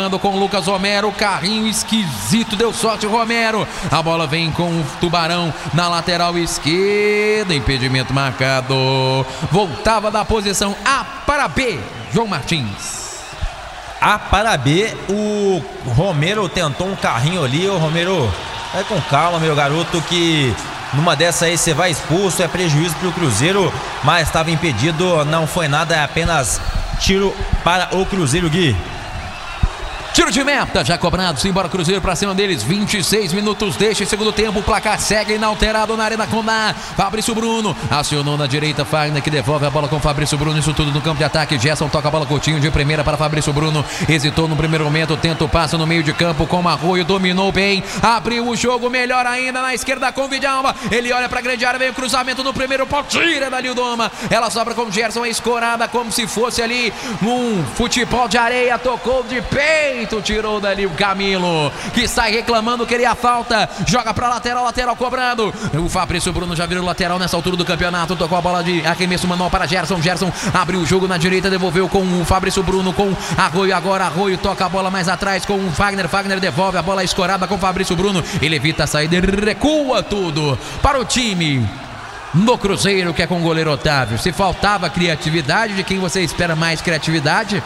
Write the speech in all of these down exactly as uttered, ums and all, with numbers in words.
jogando com o Lucas Romero, carrinho esquisito, deu sorte o Romero. A bola vem com o Tubarão na lateral esquerda, impedimento marcado. Voltava da posição A para B, João Martins. A para B, o Romero tentou um carrinho ali. O Romero, vai com calma, meu garoto, que numa dessa aí você vai expulso, é prejuízo pro Cruzeiro, mas estava impedido, não foi nada, é apenas tiro para o Cruzeiro, Gui. Tiro de meta, já cobrado, simbora Cruzeiro pra cima deles, vinte e seis minutos deste segundo tempo, o placar segue inalterado na Arena Condá. Fabrício Bruno, acionou na direita, Fagner que devolve a bola com Fabrício Bruno, isso tudo no campo de ataque. Gerson toca a bola curtinho de primeira para Fabrício Bruno, hesitou no primeiro momento, tenta o passe no meio de campo com Arroio, dominou bem, abriu o jogo, melhor ainda na esquerda com Vidalba, ele olha pra grande área, vem o cruzamento no primeiro pau, tira dali o Doma, ela sobra com Gerson, escorada como se fosse ali um futebol de areia, tocou de peito, tirou dali o Camilo, que sai reclamando, queria falta, joga pra lateral, lateral cobrando, o Fabrício Bruno já virou lateral nessa altura do campeonato, tocou a bola de arremesso manual para Gerson, Gerson abriu o jogo na direita, devolveu com o Fabrício Bruno, com Arroio, agora Arroio toca a bola mais atrás com o Fagner, Fagner devolve a bola escorada com o Fabrício Bruno, ele evita a saída, recua tudo para o time no Cruzeiro, que é com o goleiro Otávio. Se faltava criatividade, de quem você espera mais criatividade,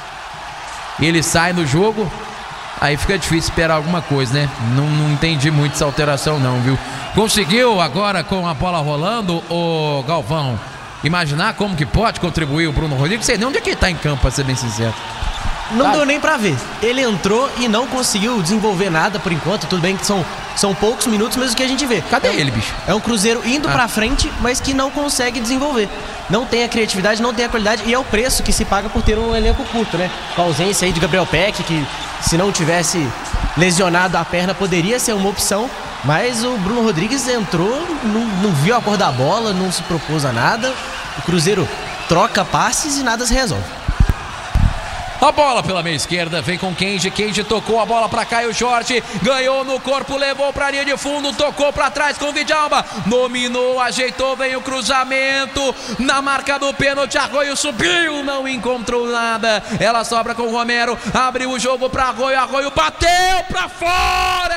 ele sai no jogo, aí fica difícil esperar alguma coisa, né? Não, não entendi muito essa alteração não, viu? Conseguiu agora com a bola rolando, o Galvão, imaginar como que pode contribuir o Bruno Rodrigues? Sei nem onde é que ele tá em campo, pra ser bem sincero. Não deu nem pra ver. Ele entrou e não conseguiu desenvolver nada por enquanto. Tudo bem que são, são poucos minutos, mas o que a gente vê. Cadê é, ele, bicho? É um Cruzeiro indo ah. pra frente, mas que não consegue desenvolver. Não tem a criatividade, não tem a qualidade, e é o preço que se paga por ter um elenco curto, né? Com a ausência aí de Gabriel Peck, que se não tivesse lesionado a perna poderia ser uma opção, mas o Bruno Rodrigues entrou, não, não viu a cor da bola, não se propôs a nada. O Cruzeiro troca passes e nada se resolve. A bola pela meia esquerda, vem com Kenji, Kenji tocou a bola para Caio Jorge, ganhou no corpo, levou para a linha de fundo, tocou para trás com Vidalba, dominou, ajeitou, vem o cruzamento, na marca do pênalti, Arroio subiu, não encontrou nada, ela sobra com o Romero, abriu o jogo para Arroio, Arroio bateu para fora!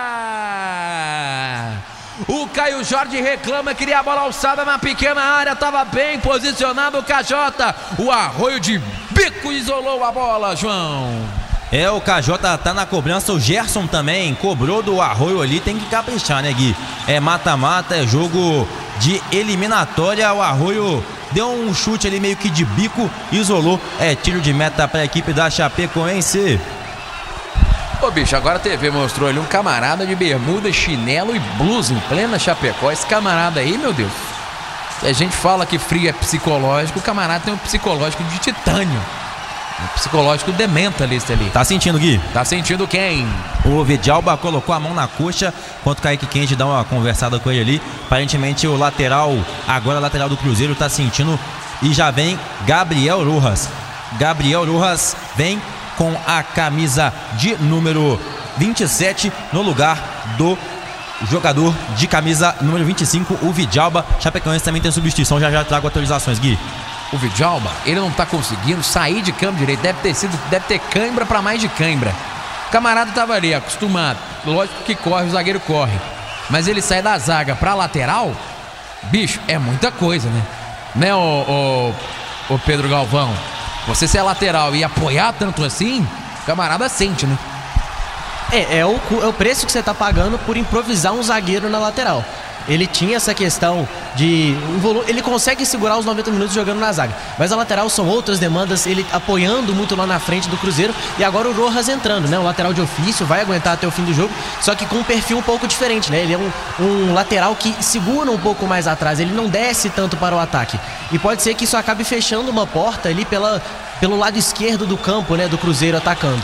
O Caio Jorge reclama, queria a bola alçada na pequena área, estava bem posicionado o K J, o Arroio de bico isolou a bola, João. É, o K J tá na cobrança, o Gerson também cobrou do Arroio ali, tem que caprichar, né, Gui? É mata-mata, é jogo de eliminatória, o Arroio deu um chute ali meio que de bico, isolou, é tiro de meta para a equipe da Chapecoense. Ô bicho, agora a T V mostrou ali um camarada de bermuda, chinelo e blusa em plena Chapecó. Esse camarada aí, meu Deus, a gente fala que frio é psicológico, o camarada tem um psicológico de titânio. Um psicológico de mentalista ali. Tá sentindo, Gui? Tá sentindo quem? O Vidalba colocou a mão na coxa, enquanto o Kaique Kenji dá uma conversada com ele ali. Aparentemente o lateral, agora lateral do Cruzeiro, tá sentindo. E já vem Gabriel Rojas. Gabriel Rojas vem com a camisa de número vinte e sete no lugar do jogador de camisa número vinte e cinco, o Vidalba. Chapecoense também tem substituição, já já trago atualizações, Gui. O Vidalba, ele não tá conseguindo sair de campo direito, deve ter sido, deve ter cãibra pra mais de cãibra. O camarada tava ali, acostumado, lógico que corre, o zagueiro corre, mas ele sai da zaga pra lateral, bicho, é muita coisa, né? Né, o, o, o Pedro Galvão? Você ser lateral e apoiar tanto assim, o camarada sente, né? É, é o, é o preço que você tá pagando por improvisar um zagueiro na lateral. Ele tinha essa questão de... Ele consegue segurar os noventa minutos jogando na zaga, mas a lateral são outras demandas, ele apoiando muito lá na frente do Cruzeiro, e agora o Rojas entrando, né? O lateral de ofício, vai aguentar até o fim do jogo, só que com um perfil um pouco diferente, né? Ele é um, um lateral que segura um pouco mais atrás, ele não desce tanto para o ataque, e pode ser que isso acabe fechando uma porta ali pela, pelo lado esquerdo do campo, né? Do Cruzeiro atacando.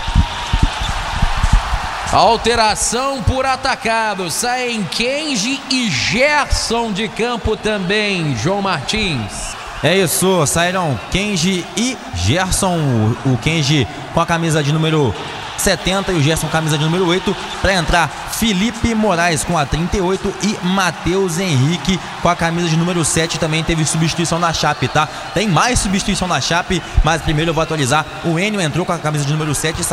Alteração por atacado, saem Kenji e Gerson de campo também, João Martins. É isso, saíram Kenji e Gerson, o Kenji com a camisa de número setenta e o Gerson com a camisa de número oito, para entrar Felipe Moraes com a trinta e oito e Matheus Henrique com a camisa de número sete. Também teve substituição na Chape, tá? Tem mais substituição na Chape, mas primeiro eu vou atualizar, o Enio entrou com a camisa de número sete.